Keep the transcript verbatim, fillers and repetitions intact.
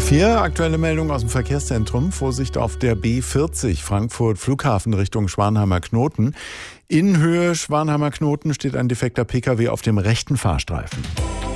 vier, aktuelle Meldung aus dem Verkehrszentrum. Vorsicht auf der B vierzig, Frankfurt Flughafen Richtung Schwanheimer Knoten. In Höhe Schwanheimer Knoten steht ein defekter Pkw auf dem rechten Fahrstreifen.